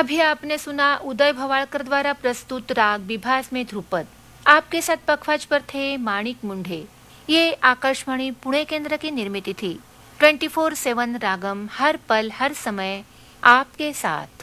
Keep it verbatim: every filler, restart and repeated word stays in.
अभी आपने सुना उदय भवालकर द्वारा प्रस्तुत राग विभास में ध्रुपद। आपके साथ पखवाज पर थे माणिक मुंढे। ये आकाशवाणी पुणे केंद्र की निर्मित थी। ट्वेंटी फोर सेवन रागम, हर पल हर समय आपके साथ।